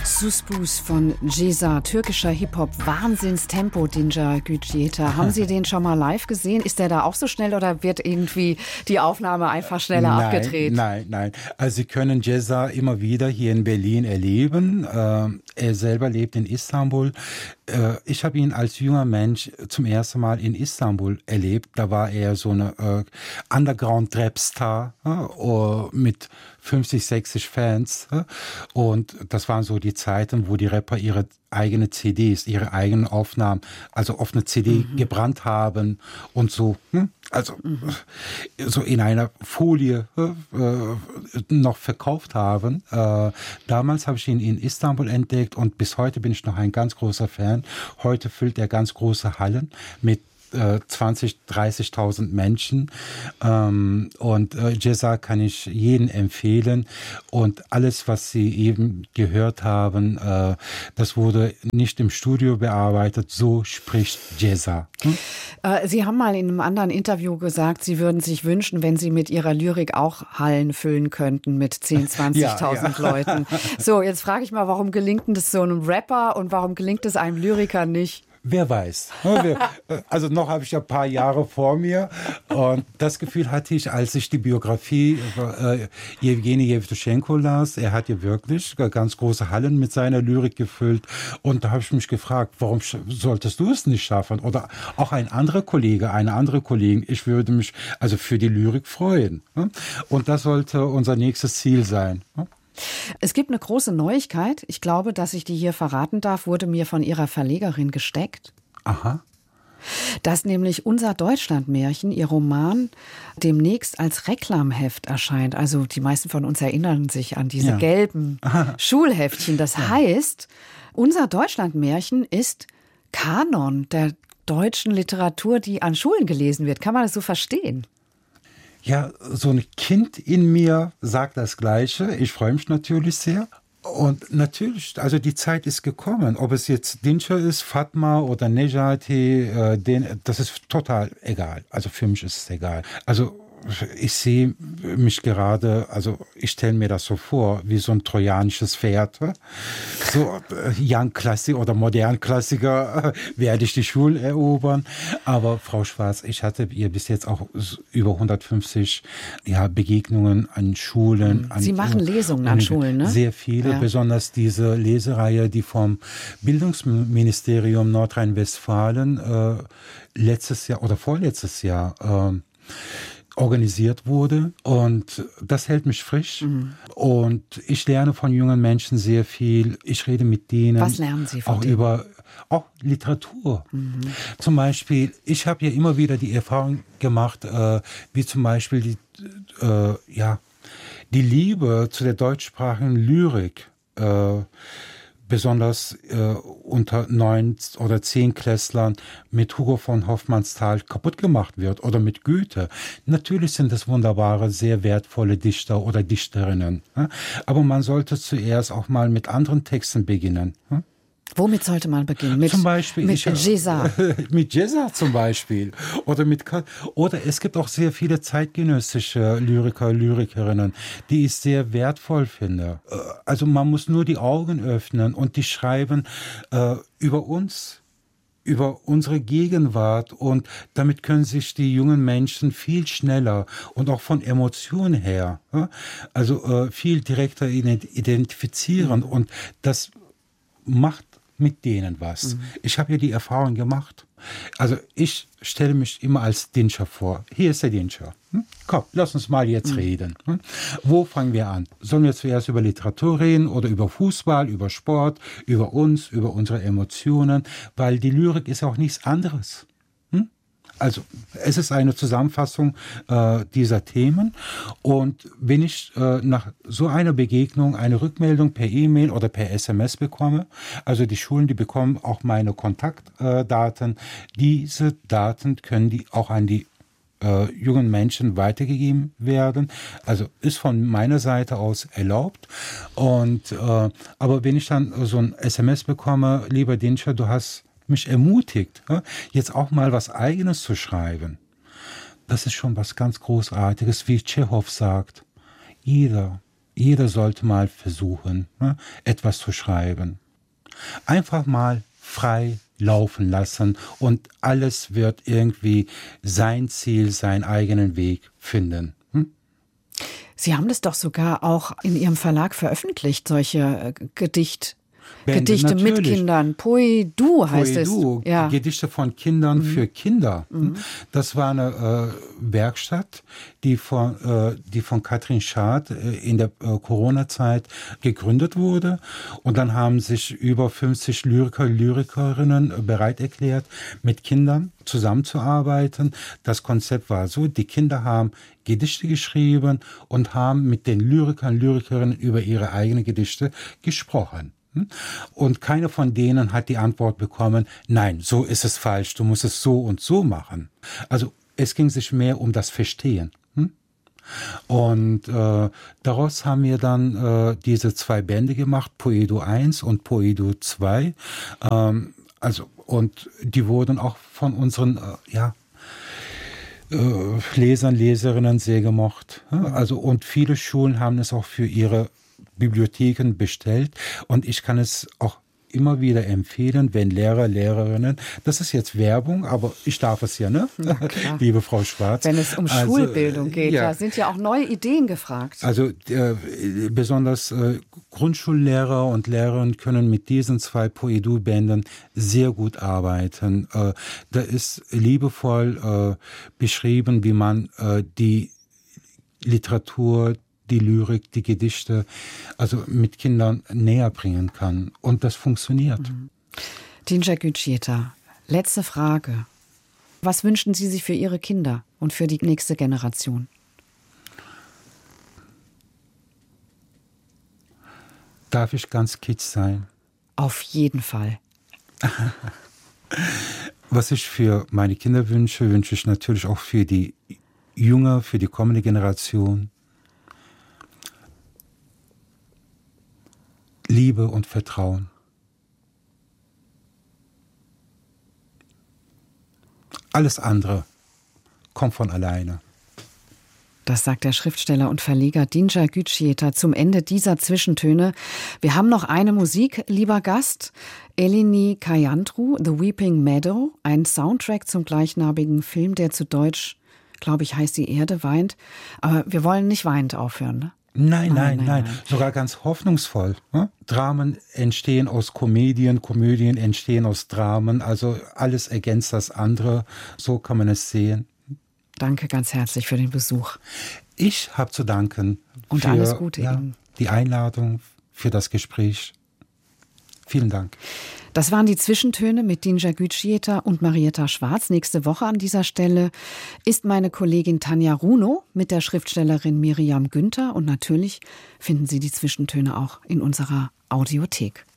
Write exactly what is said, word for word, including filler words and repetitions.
Suspus von Ceza, türkischer Hip-Hop, Wahnsinnstempo, Dincer Gücüeta. Haben Sie den schon mal live gesehen? Ist der da auch so schnell oder wird irgendwie die Aufnahme einfach schneller nein, abgedreht? Nein, nein. Also Sie können Ceza immer wieder hier in Berlin erleben. Äh, er selber lebt in Istanbul. Äh, ich habe ihn als junger Mensch zum ersten Mal in Istanbul erlebt. Da war er so eine äh, Underground-Rap-Star äh, mit fünfzig, sechzig Fans. Äh, und das waren so die Zeiten, wo die Rapper ihre eigene C Ds, ihre eigenen Aufnahmen, also auf eine C D mhm. gebrannt haben und so, hm? also mhm. so in einer Folie äh, noch verkauft haben. Äh, damals habe ich ihn in Istanbul entdeckt und bis heute bin ich noch ein ganz großer Fan. Heute füllt er ganz große Hallen mit zwanzig, dreißigtausend Menschen ähm, und äh, Ceza kann ich jedem empfehlen und alles, was Sie eben gehört haben, äh, das wurde nicht im Studio bearbeitet, so spricht Ceza. Hm? Äh, Sie haben mal in einem anderen Interview gesagt, Sie würden sich wünschen, wenn Sie mit Ihrer Lyrik auch Hallen füllen könnten mit zehntausend, zwanzigtausend ja, ja. Leuten. So, jetzt frage ich mal, warum gelingt das so einem Rapper und warum gelingt es einem Lyriker nicht? Wer weiß. Also noch habe ich ja ein paar Jahre vor mir und das Gefühl hatte ich, als ich die Biografie äh, Jewgeni Jewtuschenko las. Er hat ja wirklich ganz große Hallen mit seiner Lyrik gefüllt und da habe ich mich gefragt, warum solltest du es nicht schaffen? Oder auch ein anderer Kollege, eine andere Kollegin. Ich würde mich also für die Lyrik freuen. Und das sollte unser nächstes Ziel sein. Es gibt eine große Neuigkeit. Ich glaube, dass ich die hier verraten darf, wurde mir von ihrer Verlegerin gesteckt. Aha. Dass nämlich unser Deutschlandmärchen, ihr Roman, demnächst als Reklamheft erscheint. Also die meisten von uns erinnern sich an diese ja. gelben Aha. Schulheftchen. Das ja. heißt, unser Deutschlandmärchen ist Kanon der deutschen Literatur, die an Schulen gelesen wird. Kann man das so verstehen? Ja, so ein Kind in mir sagt das Gleiche. Ich freue mich natürlich sehr. Und natürlich, also die Zeit ist gekommen. Ob es jetzt Dincer ist, Fatma oder Nejati, äh, den, das ist total egal. Also für mich ist es egal. Also ich sehe mich gerade, also ich stelle mir das so vor, wie so ein trojanisches Pferd. So Young Klassiker oder modern Klassiker werde ich die Schulen erobern. Aber Frau Schwarz, ich hatte ihr bis jetzt auch über hundertfünfzig ja, Begegnungen an Schulen. Sie an, machen Lesungen an Schulen, ne? Sehr viele, ja. Besonders diese Lesereihe, die vom Bildungsministerium Nordrhein-Westfalen äh, letztes Jahr oder vorletztes Jahr äh, organisiert wurde und das hält mich frisch mhm. und ich lerne von jungen Menschen sehr viel. Ich rede mit denen. Was lernen Sie von auch denen? Über auch Literatur. Mhm. Zum Beispiel, ich habe ja immer wieder die Erfahrung gemacht, äh, wie zum Beispiel die, äh, ja, die Liebe zu der deutschsprachigen Lyrik äh, besonders äh, unter neun oder zehn Klässlern mit Hugo von Hofmannsthal kaputt gemacht wird oder mit Goethe. Natürlich sind das wunderbare, sehr wertvolle Dichter oder Dichterinnen. Ja? Aber man sollte zuerst auch mal mit anderen Texten beginnen. Ja? Womit sollte man beginnen? Mit, zum Beispiel mit Ceza. Mit Ceza zum Beispiel. Oder, mit, oder es gibt auch sehr viele zeitgenössische Lyriker, Lyrikerinnen, die ich sehr wertvoll finde. Also man muss nur die Augen öffnen und die schreiben äh, über uns, über unsere Gegenwart und damit können sich die jungen Menschen viel schneller und auch von Emotionen her, also äh, viel direkter identifizieren mhm. und das macht mit denen was. Mhm. Ich habe ja die Erfahrung gemacht. Also ich stelle mich immer als Dincer vor. Hier ist der Dincer. Hm? Komm, lass uns mal jetzt mhm. reden. Hm? Wo fangen wir an? Sollen wir zuerst über Literatur reden oder über Fußball, über Sport, über uns, über unsere Emotionen? Weil die Lyrik ist auch nichts anderes. Also es ist eine Zusammenfassung äh, dieser Themen und wenn ich äh, nach so einer Begegnung eine Rückmeldung per E-Mail oder per S M S bekomme, also die Schulen, die bekommen auch meine Kontaktdaten, diese Daten können die auch an die äh, jungen Menschen weitergegeben werden, also ist von meiner Seite aus erlaubt und äh, aber wenn ich dann so ein S M S bekomme, lieber Dincer, du hast mich ermutigt, jetzt auch mal was Eigenes zu schreiben. Das ist schon was ganz Großartiges, wie Tschechow sagt. Jeder jeder sollte mal versuchen, ne, etwas zu schreiben. Einfach mal frei laufen lassen und alles wird irgendwie sein Ziel, seinen eigenen Weg finden. Hm? Sie haben das doch sogar auch in Ihrem Verlag veröffentlicht, solche Gedicht, Bände, Gedichte natürlich. Mit Kindern. Poedu heißt Poedu, es. Ja. Gedichte von Kindern mhm. für Kinder. Mhm. Das war eine äh, Werkstatt, die von, äh, die von Katrin Schad äh, in der äh, Corona-Zeit gegründet wurde. Und dann haben sich über fünfzig Lyriker, Lyrikerinnen bereit erklärt, mit Kindern zusammenzuarbeiten. Das Konzept war so, die Kinder haben Gedichte geschrieben und haben mit den Lyrikern, Lyrikerinnen über ihre eigenen Gedichte gesprochen. Und keiner von denen hat die Antwort bekommen, nein, so ist es falsch, du musst es so und so machen. Also es ging sich mehr um das Verstehen. Und äh, daraus haben wir dann äh, diese zwei Bände gemacht, Poedu eins und Poedu zwei. Ähm, also, und die wurden auch von unseren äh, ja, äh, Lesern, Leserinnen sehr gemocht. Also, und viele Schulen haben es auch für ihre Bibliotheken bestellt und ich kann es auch immer wieder empfehlen, wenn Lehrer, Lehrerinnen, das ist jetzt Werbung, aber ich darf es ja, ne? Liebe Frau Schwarz. Wenn es um also, Schulbildung geht, ja. Da sind ja auch neue Ideen gefragt. Also äh, besonders äh, Grundschullehrer und Lehrerinnen können mit diesen zwei Poedu-Bänden sehr gut arbeiten. Äh, da ist liebevoll äh, beschrieben, wie man äh, die Literatur, die Lyrik, die Gedichte, also mit Kindern näher bringen kann. Und das funktioniert. Mhm. Dinja Gütscheta, letzte Frage. Was wünschen Sie sich für Ihre Kinder und für die nächste Generation? Darf ich ganz kitsch sein? Auf jeden Fall. Was ich für meine Kinder wünsche, wünsche ich natürlich auch für die junge, für die kommende Generation. Liebe und Vertrauen. Alles andere kommt von alleine. Das sagt der Schriftsteller und Verleger Dinja Gütscheta zum Ende dieser Zwischentöne. Wir haben noch eine Musik, lieber Gast. Eleni Kayantru, The Weeping Meadow, ein Soundtrack zum gleichnamigen Film, der zu Deutsch, glaube ich, heißt Die Erde weint. Aber wir wollen nicht weinend aufhören, ne? Nein, nein, nein, nein, nein. Sogar ganz hoffnungsvoll. Ne? Dramen entstehen aus Komödien, Komödien entstehen aus Dramen. Also alles ergänzt das andere. So kann man es sehen. Danke ganz herzlich für den Besuch. Ich habe zu danken. Und für, alles Gute ja, Ihnen. Die Einladung, für das Gespräch. Vielen Dank. Das waren die Zwischentöne mit Dinja Gütscheta und Marietta Schwarz. Nächste Woche an dieser Stelle ist meine Kollegin Tanja Runo mit der Schriftstellerin Miriam Günther. Und natürlich finden Sie die Zwischentöne auch in unserer Audiothek.